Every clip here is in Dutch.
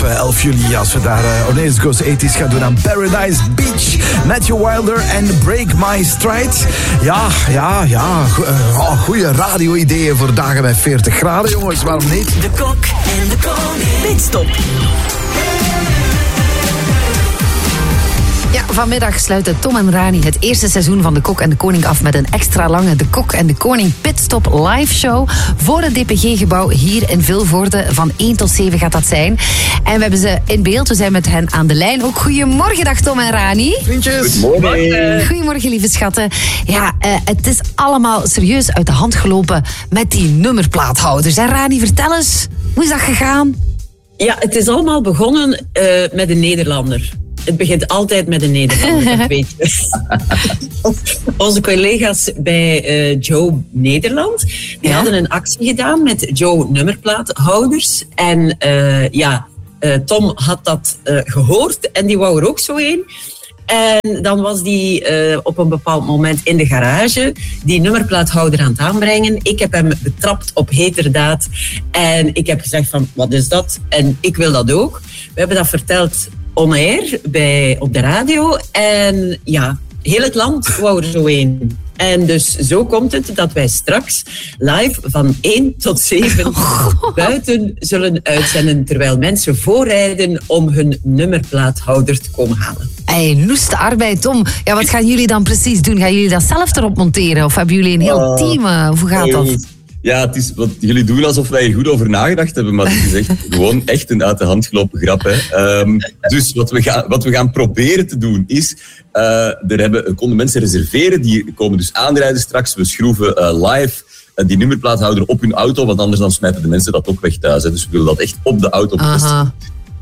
11 juli, als we daar Oasis Goes 80's gaan doen aan Paradise Beach. Matthew Wilder en Break My Stride. Ja. Goede radio-ideeën voor dagen bij 40 graden, jongens. Waarom niet? De Kok en de Koning. Pitstop. Ja, vanmiddag sluiten Tom en Rani het eerste seizoen van De Kok en de Koning af met een extra lange De Kok en de Koning Pitstop live show voor het DPG-gebouw hier in Vilvoorde. Van 1 tot 7 gaat dat zijn. En we hebben ze in beeld. We zijn met hen aan de lijn. Ook goedemorgen, dag Tom en Rani. Vriendjes. Goedemorgen. Goedemorgen, lieve schatten. Ja, het is allemaal serieus uit de hand gelopen met die nummerplaathouders. En Rani, vertel eens, hoe is dat gegaan? Ja, het is allemaal begonnen met een Nederlander. Het begint altijd met een Nederlander, dat weet je. Onze collega's bij Joe Nederland, die hadden een actie gedaan met Joe nummerplaathouders. En Tom had dat gehoord en die wou er ook zo een. En dan was die op een bepaald moment in de garage die nummerplaathouder aan het aanbrengen. Ik heb hem betrapt op heterdaad. En ik heb gezegd van, wat is dat? En ik wil dat ook. We hebben dat verteld on-air op de radio. En ja, heel het land wou er zo een. En dus zo komt het dat wij straks live van 1 tot 7 buiten zullen uitzenden, terwijl mensen voorrijden om hun nummerplaathouder te komen halen. Hey, noeste arbeid, Tom. Ja, wat gaan jullie dan precies doen? Gaan jullie dat zelf erop monteren? Of hebben jullie een heel team? Hoe gaat dat? Ja, het is wat jullie doen alsof wij er goed over nagedacht hebben, maar het is echt gewoon echt een uit de hand gelopen grap. Hè. Dus wat we gaan proberen te doen is, konden mensen reserveren, die komen dus aanrijden straks. We schroeven live die nummerplaathouder op hun auto, want anders dan smijten de mensen dat ook weg thuis. Hè. Dus we willen dat echt op de auto bevestigen.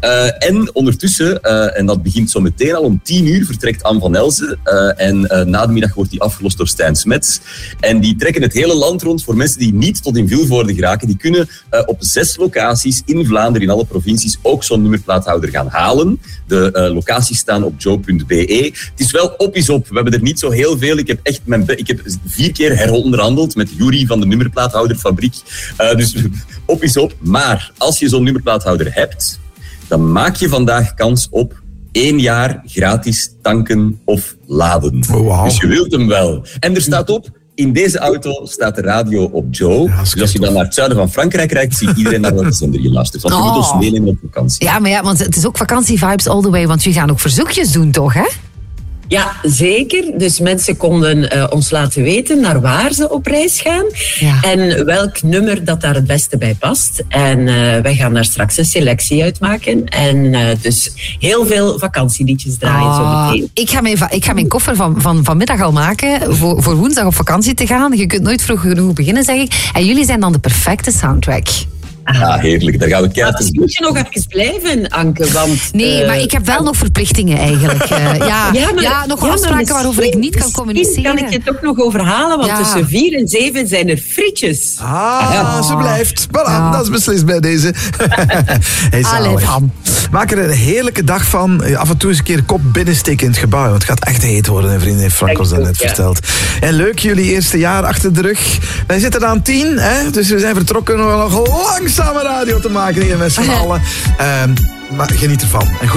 En ondertussen, en dat begint zo meteen al om 10 uur, vertrekt Anne van Elzen. En na de middag wordt die afgelost door Stijn Smets. En die trekken het hele land rond voor mensen die niet tot in Vilvoorde geraken. Die kunnen op 6 locaties in Vlaanderen, in alle provincies, ook zo'n nummerplaathouder gaan halen. De locaties staan op joe.be. Het is wel op is op. We hebben er niet zo heel veel. Ik heb 4 keer heronderhandeld met Jury van de nummerplaathouderfabriek. Dus op is op. Maar als je zo'n nummerplaathouder hebt, dan maak je vandaag kans op 1 jaar gratis tanken of laden. Wow. Dus je wilt hem wel. En er staat op, in deze auto staat de radio op Joe. Ja, dus als je dan naar het zuiden van Frankrijk rijdt, ziet iedereen naar welke zender je luistert. Want je moet ons meenemen op vakantie. Ja, maar want het is ook vakantievibes all the way, want jullie gaan ook verzoekjes doen, toch, hè? Ja, zeker. Dus mensen konden ons laten weten naar waar ze op reis gaan. Ja. En welk nummer dat daar het beste bij past. En wij gaan daar straks een selectie uitmaken. En dus heel veel vakantieliedjes draaien zo meteen. Ik ga mijn koffer van vanmiddag al maken voor woensdag op vakantie te gaan. Je kunt nooit vroeg genoeg beginnen, zeg ik. En jullie zijn dan de perfecte soundtrack. Ja, heerlijk. Daar gaan we kijken. Dus moet je nog even blijven, Anke. Want, Nee, maar ik heb wel nog verplichtingen eigenlijk. Nog afspraken waarover ik niet kan communiceren. Kan ik je toch nog overhalen, want tussen 4 en 7 zijn er frietjes. Ze blijft. Voilà, dat is beslist bij deze. Hey, van. Maak er een heerlijke dag van. Af en toe eens een keer kop binnensteken in het gebouw. Want het gaat echt heet worden, hè, vrienden. Heeft Frank ons daarnet verteld. En leuk, jullie eerste jaar achter de rug. Wij zitten aan 10, hè, dus we zijn vertrokken om nog langzame radio te maken hier met z'n allen. Maar geniet ervan. En